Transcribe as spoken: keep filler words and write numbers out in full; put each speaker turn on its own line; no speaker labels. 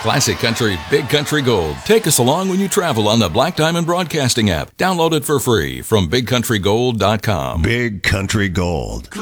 Classic Country, Big Country Gold. Take us along when you travel on the Black Diamond Broadcasting app. Download it for free from big country gold dot com.
Big Country Gold.